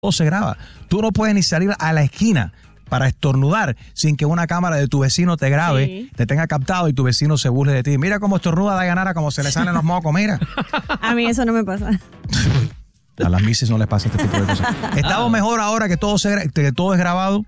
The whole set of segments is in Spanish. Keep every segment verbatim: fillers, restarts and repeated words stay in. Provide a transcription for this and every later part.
todo se graba. Tú no puedes ni salir a la esquina para estornudar sin que una cámara de tu vecino te grabe, sí. te tenga captado y tu vecino se burle de ti. Mira cómo estornuda Dayanara, cómo se le salen los mocos, mira. A mí eso no me pasa. A las mises no les pasa este tipo de cosas. Estamos mejor ahora que todo, se, que todo es grabado.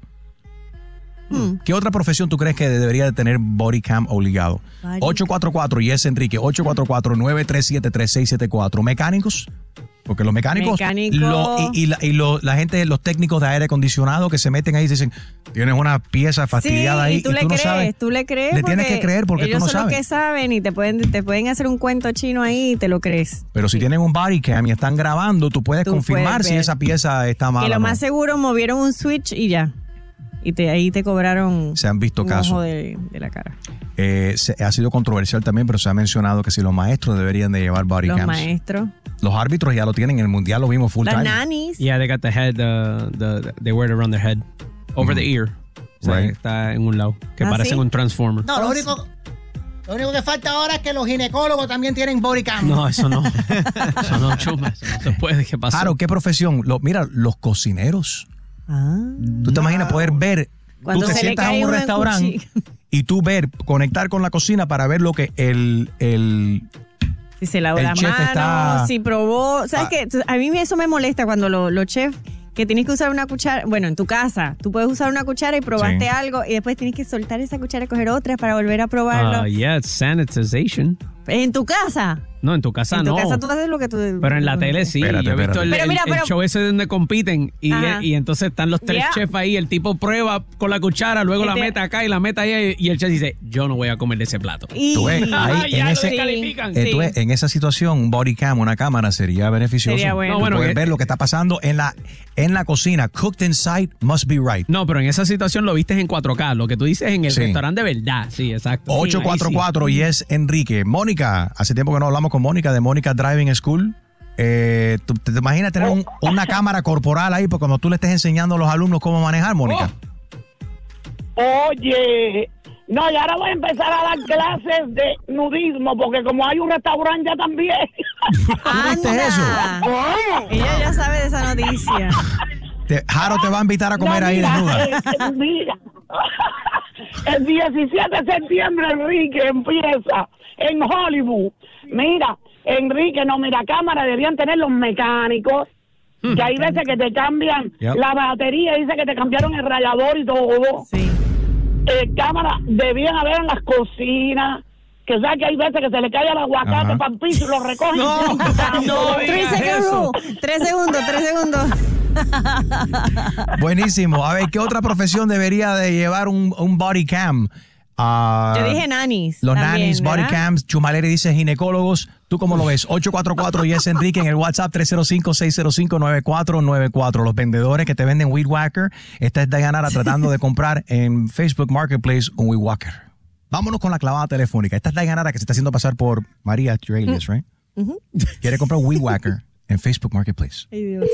Hmm. ¿Qué otra profesión tú crees que debería de tener body cam obligado? Body ocho cuatro cuatro, Yes Enrique, ocho cuatro cuatro, nueve tres siete, tres seis siete cuatro. ¿Mecánicos? Porque los mecánicos Mecánico. lo, y, y, la, y lo, la gente, los técnicos de aire acondicionado que se meten ahí y dicen, tienes una pieza fastidiada sí, ahí y tú, y le tú crees, no sabes. Tú le crees, le tienes que creer porque tú no sabes. Ellos son los que saben y te pueden, te pueden hacer un cuento chino ahí y te lo crees. Pero si sí. tienen un body cam y están grabando, tú puedes tú confirmar puedes si esa pieza está mala. Que lo o no. más seguro movieron un switch y ya. Y te, ahí te cobraron se han visto un casos ojo de, de la cara. Eh, se, ha sido controversial también, pero se ha mencionado que si los maestros deberían de llevar body los cams. Los maestros. Los árbitros ya lo tienen, en el mundial lo vimos full Las time. Las nannies. Yeah, they got the head, uh, the, they wear it around their head, over mm. the ear. O sea, right. Está en un lado, que ¿Ah, parecen sí? un transformer. No, lo único... Lo único que falta ahora es que los ginecólogos también tienen body cam. No, eso no. Eso no, chuma. Eso no se puede. ¿Qué pasa? Claro, ¿qué profesión? Lo, mira, los cocineros. Ah. ¿Tú te imaginas poder ver... Cuando tú te sientas en un restaurante y tú ver, conectar con la cocina para ver lo que el... el si se lavó la mano, está, si probó... ¿Sabes ah, qué? A mí eso me molesta cuando los lo chefs... que tienes que usar una cuchara, bueno, en tu casa, tú puedes usar una cuchara y probaste sí. algo y después tienes que soltar esa cuchara y coger otra para volver a probarlo. Uh, yeah, it's sanitization. ¿En tu casa? No, en tu casa en no. En tu casa tú haces lo que tú... Pero en la tele sí. Espérate, Yo he visto el, pero mira, el, pero, el show ese donde compiten y, y entonces están los tres yeah. chefs ahí, el tipo prueba con la cuchara, luego la mete acá y la mete ahí y el chef dice, yo no voy a comer de ese plato. Y... Tú ves, ahí, en, ese, sí. eh, tú ves, en esa situación, un body cam, una cámara sería beneficioso. Sería bueno. Tú no, bueno, puedes que, ver lo que está pasando en la, en la cocina. Cooked inside must be right. No, pero en esa situación lo viste en cuatro K. Lo que tú dices en el sí. restaurante de verdad. Sí, exacto. ocho cuatro cuatro, sí. Yes Enrique. Mónica, hace tiempo que no hablamos con Mónica de Mónica Driving School. Eh, ¿tú, ¿Te imaginas tener un, una cámara corporal ahí porque cuando tú le estés enseñando a los alumnos cómo manejar, Mónica? Oh. Oye, no, y ahora voy a empezar a dar clases de nudismo porque como hay un restaurante ya también. ¿Viste eso? Ella ya sabe de esa noticia. Te, Jaro te va a invitar a comer no, mira, ahí desnuda. Eh, mira, el diecisiete de septiembre, Enrique, empieza en Hollywood. Mira, Enrique, no, mira, cámara deberían tener los mecánicos, que hay veces que te cambian yep. la batería, dice que te cambiaron el radiador y todo. Sí. Eh, cámara debían haber en las cocinas, que sabes que hay veces que se le cae el aguacate para el piso y lo recogen. No, no, tres segundos, tres segundos, tres segundos. Buenísimo. A ver, ¿qué otra profesión debería de llevar un, un body cam? Uh, Yo dije nannies. Los también, nannies, ¿verdad? body cams. Chumaleri dice ginecólogos. ¿Tú cómo lo ves? ocho cuatro cuatro, Yes Enrique en el WhatsApp tres cero cinco, seis cero cinco, nueve cuatro nueve cuatro. Los vendedores que te venden Weed Whacker. Esta es Dayanara tratando de comprar en Facebook Marketplace un Weed Whacker. Vámonos con la clavada telefónica. Esta es Dayanara que se está haciendo pasar por María Trailes, ¿right? Uh-huh. Quiere comprar un Weed Whacker en Facebook Marketplace. Ay, Dios.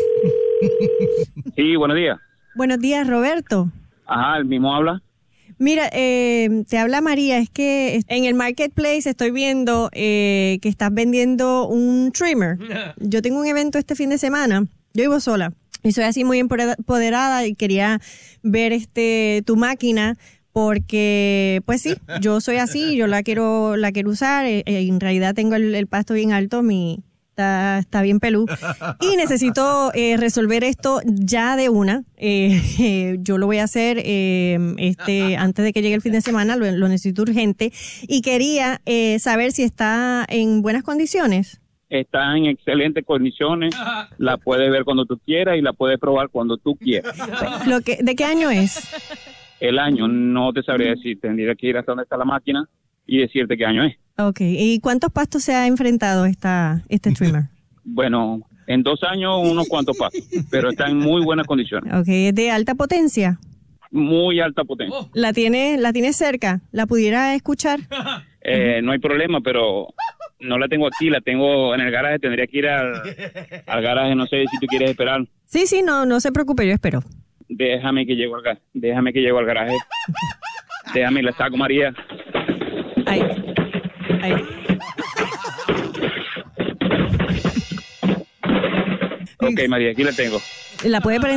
Sí, buenos días. Buenos días, Roberto. Ajá, el mismo habla. Mira, eh, te habla María, es que en el Marketplace estoy viendo eh, que estás vendiendo un trimmer. Yo tengo un evento este fin de semana, yo vivo sola y soy así muy empoderada y quería ver este tu máquina porque, pues sí, yo soy así, yo la quiero la quiero usar, eh, en realidad tengo el, el pasto bien alto, mi... Está, está bien pelú. Y necesito eh, resolver esto ya de una. Eh, eh, yo lo voy a hacer eh, este antes de que llegue el fin de semana, lo, lo necesito urgente. Y quería eh, saber si está en buenas condiciones. Está en excelentes condiciones. La puedes ver cuando tú quieras y la puedes probar cuando tú quieras. Lo que, ¿de qué año es? El año no te sabría decir. Tendría que ir hasta donde está la máquina y decirte qué año es. Ok, ¿y cuántos pastos se ha enfrentado esta, este trimmer? Bueno, en dos años unos cuantos pastos, pero está en muy buenas condiciones. Ok, ¿es de alta potencia? Muy alta potencia. ¿La tiene, la tiene cerca? ¿La pudiera escuchar? Eh, no hay problema, pero no la tengo aquí, la tengo en el garaje, tendría que ir al, al garaje, no sé si tú quieres esperar. Sí, sí, no, no se preocupe, yo espero. Déjame que llego al garaje, déjame que llego al garaje. Déjame, la saco, María. Ahí. Ahí. Ok, María, aquí la tengo. ¿La puede prender?